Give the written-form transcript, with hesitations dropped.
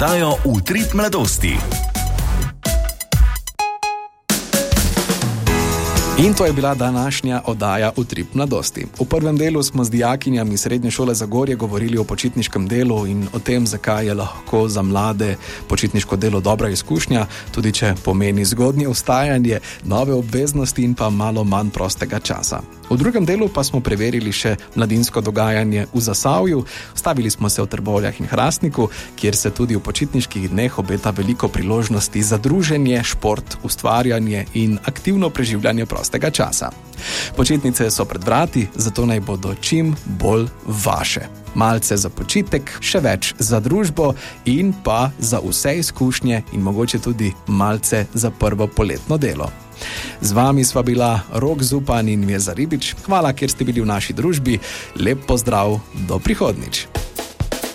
oddajo Utrip mladosti. In to je bila današnja oddaja Utrip mladosti. V prvem delu smo z dijakinjami Srednje šole Zagorje govorili o počitniškem delu in o tem, zakaj je lahko za mlade počitniško delo dobra izkušnja, tudi če pomeni zgodnje vstajanje, nove obveznosti in pa malo manj prostega časa. V drugem delu pa smo preverili še mladinsko dogajanje v Zasavju, stavili smo se v Trbovljah in Hrastniku, kjer se tudi v počitniških dneh obeta veliko priložnosti za druženje, šport, ustvarjanje in aktivno preživljanje prostega časa. Počitnice so pred vrati, zato naj bodo čim bolj vaše. Malce za počitek, še več za družbo in pa za vse izkušnje in mogoče tudi malce za prvo poletno delo. Z vami sva bila Rok Zupan in Vezar Ribič. Hvala, ker ste bili v naši družbi. Lep pozdrav, do prihodnjič.